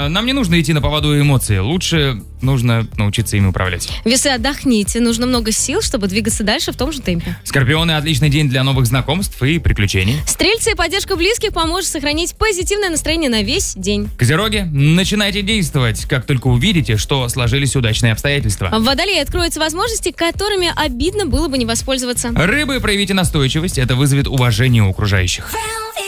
нам не нужно идти на поводу эмоций. Лучше нужно научиться ими управлять. Весы, отдохните. Нужно много сил, чтобы двигаться дальше в том же темпе. Скорпионы, отличный день для новых знакомств и приключений. Стрельцы, поддержка близких поможет сохранить позитивное настроение на весь день. Козероги, начинайте действовать, как только увидите, что сложились удачные обстоятельства. В Водолее откроются возможности, которыми обидно было бы не воспользоваться. Рыбы, проявите настойчивость, это вызовет уважение у окружающих.